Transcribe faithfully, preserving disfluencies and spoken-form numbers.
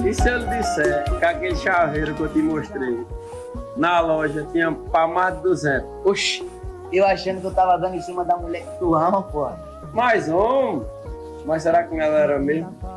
E se ele disser que aquele chaveiro que eu te mostrei na loja tinha pra mais de duzentos? Oxi, eu achando que eu tava dando em cima da mulher que tu ama, pô. Mais um? Mas será que ela era mesmo?